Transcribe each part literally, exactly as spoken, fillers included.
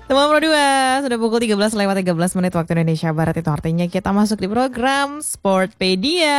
Teman Pro dua, sudah pukul tiga belas lewat tiga belas menit waktu Indonesia Barat. Itu artinya kita masuk di program Sportpedia.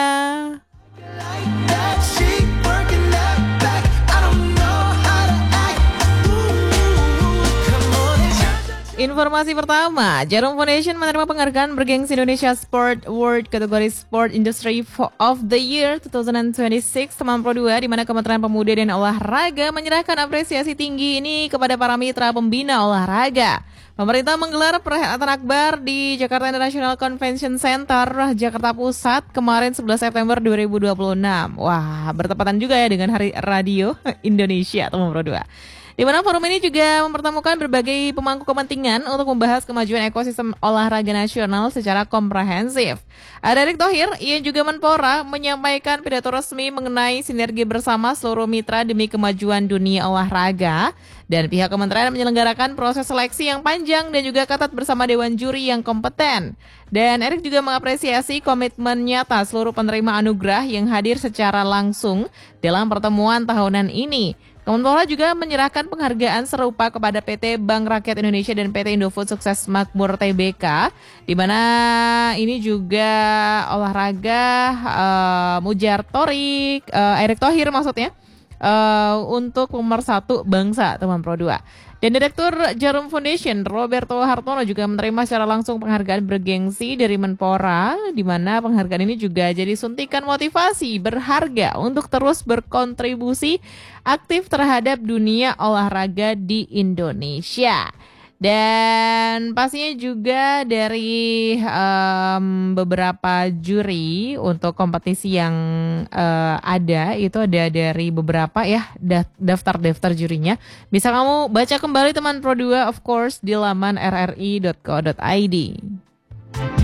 Informasi pertama, Jarum Foundation menerima penghargaan bergengsi Indonesia Sport Award kategori Sport Industry of the Year dua ribu dua puluh enam Teman Pro dua, di mana Kementerian Pemuda dan Olahraga menyerahkan apresiasi tinggi ini kepada para mitra pembina olahraga. Pemerintah menggelar perhelatan akbar di Jakarta International Convention Center, Jakarta Pusat kemarin sebelas September dua ribu dua puluh enam. Wah, bertepatan juga ya dengan Hari Radio Indonesia, Teman Pro dua. Di mana forum ini juga mempertemukan berbagai pemangku kepentingan untuk membahas kemajuan ekosistem olahraga nasional secara komprehensif. Ada Erick Thohir, ia juga Menpora, menyampaikan pidato resmi mengenai sinergi bersama seluruh mitra demi kemajuan dunia olahraga. Dan pihak kementerian menyelenggarakan proses seleksi yang panjang dan juga ketat bersama dewan juri yang kompeten. Dan Erick juga mengapresiasi komitmen nyata seluruh penerima anugerah yang hadir secara langsung dalam pertemuan tahunan ini. Kemenpora juga menyerahkan penghargaan serupa kepada P T Bank Rakyat Indonesia dan P T Indofood Sukses Makmur T B K, di mana ini juga olahraga uh, Mujar Torik, uh, Erick Thohir maksudnya, uh, untuk pemersatu bangsa, Teman Pro dua. Dan Direktur Jarum Foundation Roberto Hartono juga menerima secara langsung penghargaan bergengsi dari Menpora, di mana penghargaan ini juga jadi suntikan motivasi berharga untuk terus berkontribusi aktif terhadap dunia olahraga di Indonesia. Dan pastinya juga dari um, beberapa juri untuk kompetisi yang uh, ada, itu ada dari beberapa ya daftar-daftar jurinya. Bisa kamu baca kembali Teman Pro dua of course di laman r r i dot co dot i d.